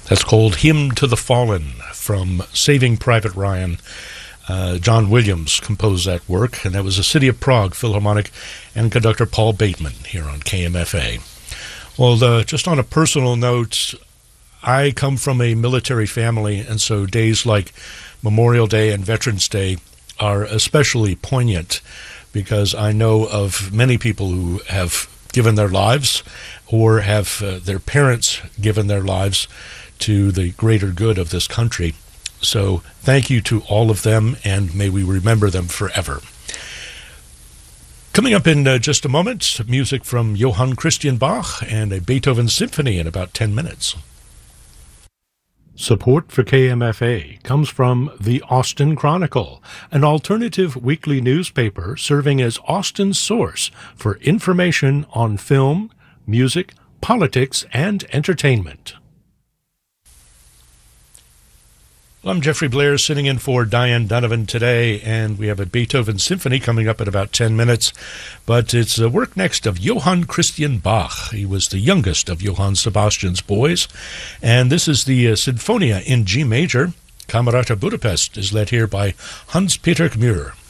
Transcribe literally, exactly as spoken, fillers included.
That's called Hymn to the Fallen from Saving Private Ryan. Uh, John Williams composed that work, and that was the City of Prague Philharmonic and conductor Paul Bateman here on K M F A. Well, uh, just on a personal note, I come from a military family, and so days like Memorial Day and Veterans Day are especially poignant because I know of many people who have given their lives or have uh, their parents given their lives to the greater good of this country. So thank you to all of them, and may we remember them forever. Coming up in uh, just a moment, music from Johann Christian Bach and a Beethoven symphony in about ten minutes. Support for K M F A comes from the Austin Chronicle, an alternative weekly newspaper serving as Austin's source for information on film, music, politics, and entertainment. Well, I'm Jeffrey Blair, sitting in for Diane Donovan today, and we have a Beethoven symphony coming up in about ten minutes. But it's a work next of Johann Christian Bach. He was the youngest of Johann Sebastian's boys, and this is the uh, Sinfonia in G major. Camerata Budapest is led here by Hans-Peter Gmür.